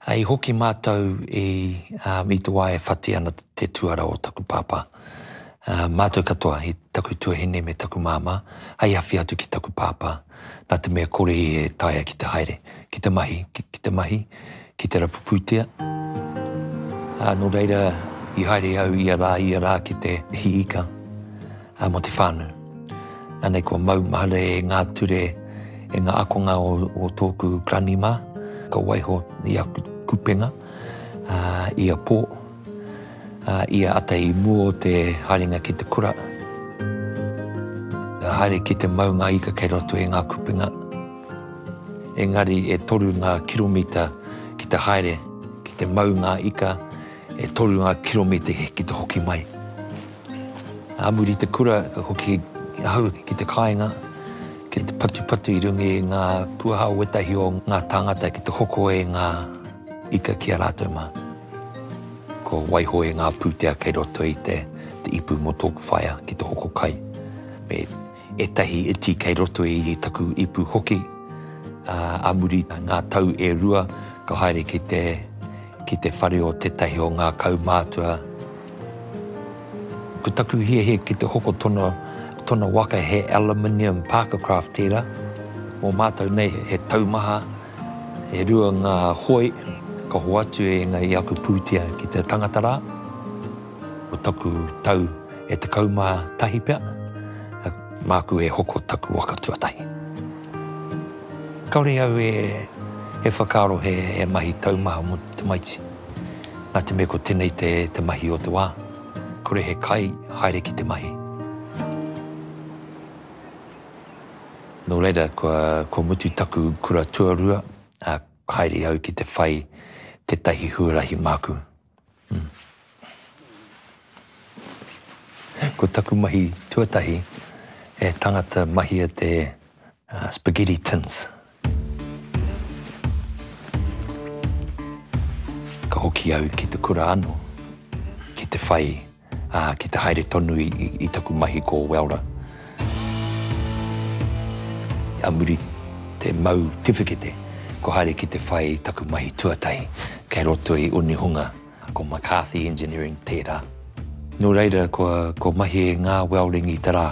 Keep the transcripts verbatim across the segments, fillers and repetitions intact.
Ai hoki mātou i uh, i te wā e whati ana te tuara o taku pāpā. Uh, mātou katoa i taku tuahine me taku māma, ai awhi atu ki taku pāpā. Nā te mea kore i e taia ki te haere, ki te mahi, ki, ki te mahi, ki te rapuputia. Uh, no reira, i haere au i a rā, i a rā ki te hiika uh, mo te whānau. Anei kua mau mahare e ngā ture, e ngā akonga o, o tōku kranima, ka waiho i a kupenga, uh, i a pō, uh, i a ata i mua o te haringa ki te kura. Uh, haere ki te mau ngā ika kei roto e ngā kupenga. Engari e toru ngā kilomita ki te haere, ki te mau ngā ika, e toru ngā kilomita ki te hoki mai. Uh, muri te kura, hoki hau ki te kāinga, ki te patu-patu i rungi e ngā kuaha wetahi o ngā tāngata ki te hoko e ngā ika ki a rātou mā. Ko waiho e ngā pūtea kei roto i te, te ipu mo tōku whaia ki te hoko kai. Me etahi iti kei roto i, i taku ipu hoki, uh, a muri ngā tau e rua, ka haere ki te, ki te whare o tetahi o ngā kaumātua. Ko taku hia he ki te hoko tona, tona waka he aluminium Parker Craft tērā. Mō mātou nei he taumaha, he rua ngā hoi, ka ho atu e ngā iaku pūtia ki te tangata rā. O taku tau e te kaumā tahi pia, māku e hoko taku waka tuatahi. Kaore au e, e whakaaro he, he mahi taumaha mo te maiti. Nā te mea ko tēnei te, te mahi o te wā. Kore he kai haere ki te mahi. No reira, kua, kua mutu taku kura tuarua, uh, haere au ki te whai te tahi huarahi māku. Mm. Ko taku mahi tuatahi, e tangata mahi a te uh, spaghetti tins. Ka hoki au ki te kura anō, ki te whai, uh, ki te haere tonu i, i, i taku mahi ko Welra. A muri te mau tifikete, ko haere ki te whai taku mahi tuatahi, kei roto i Unihunga, ko McCarthy Engineering tērā. No reira, ko, ko mahi e ngā welding i te rā.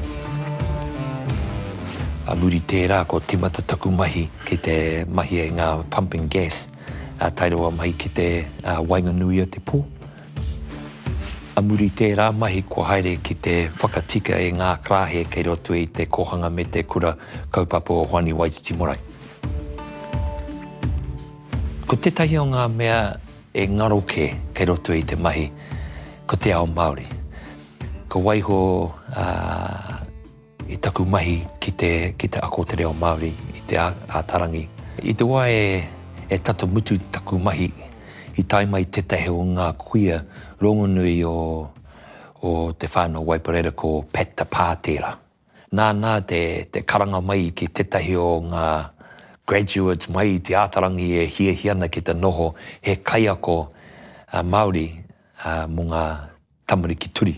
A muri tērā, ko timata taku mahi ki te mahi e ngā pumping gas, a tairoa mahi ki te uh, Wainganui o te pō. A muri tērā mahi ko haere ki te whakatika e ngā krahe kei roto i te kohanga me te kura kaupapa o Hoani Waititi Morai. Ko tētahi o ngā mea e ngaroke kei roto i te mahi, ko te ao Māori. Ko waiho uh, i taku mahi ki te, ki te ako te reo Māori, i te ātarangi. I te wā e, e tata mutu taku mahi, i tai mai tetahi o ngā kuia rongonui o, o te whānau Waiparera ko Peta Pātera. Nā nā te, te karanga mai ki tetahi o ngā graduates mai i te ātarangi e hiahiana ki te noho he kaiako uh, Māori uh, mo ngā tamariki turi.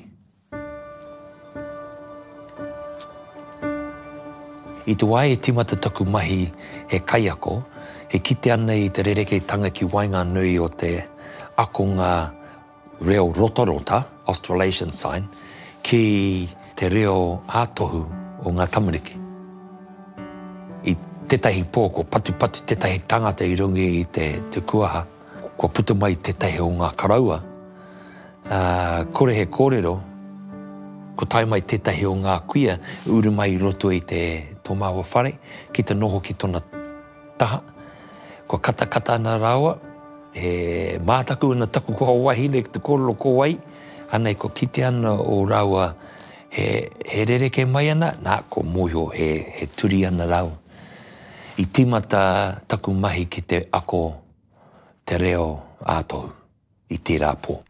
I te wai e timata taku mahi he kaiako, he kite ana i te rereke tanga ki Wainganui o te akonga reo rotorota, Australasian sign, ki te reo ātohu o ngā tamariki. I tetahi pō, ko patu-patu tetahi tangata i rungi i te, te kuaha, ko puta mai tetahi o ngā karaua. Uh, kore he kōrero, ko tai mai tetahi o ngā kuia, uru mai roto i te Tomawa whare, ki te noho ki tona taha. Ko kata-kata ana rāua, he mātaku ana taku ko wahine ki te kōrero ko wai, anei ko kite ana o rāua he, he rereke mai ana, nā ko moho he, he turi ana rāua. I timata taku mahi ki te ako te reo ātohu, i tērā pō.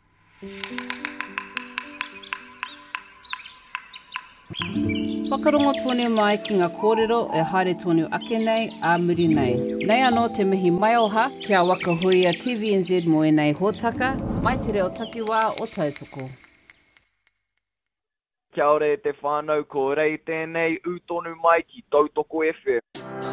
Whakarongo tōne mai ki ngā kōrero e haere tōnu ake nei, a muri nei. Nei anō te mihi mai oha, kia waka hui a T V N Z mo e nei hōtaka, mai te reo takiwā o tautoko. Kia ore te whānau, ko rei tēnei, u tonu mai ki Tautoko F M.